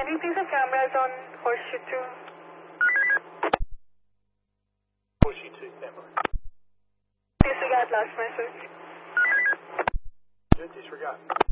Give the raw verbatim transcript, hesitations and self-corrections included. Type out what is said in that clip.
you think the cameras on Horseshoe two? Horseshoe two, standby. Disregard last message. Good, disregard.